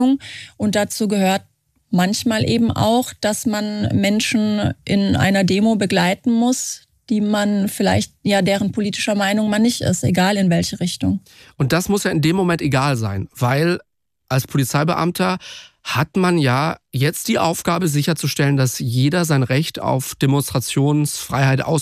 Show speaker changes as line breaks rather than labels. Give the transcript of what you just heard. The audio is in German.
Und dazu gehört manchmal eben auch, dass man Menschen in einer Demo begleiten muss, die man vielleicht, deren politischer Meinung man nicht ist, egal in welche Richtung.
Und das muss ja in dem Moment egal sein, weil als Polizeibeamter hat man ja jetzt die Aufgabe sicherzustellen, dass jeder sein Recht auf Demonstrationsfreiheit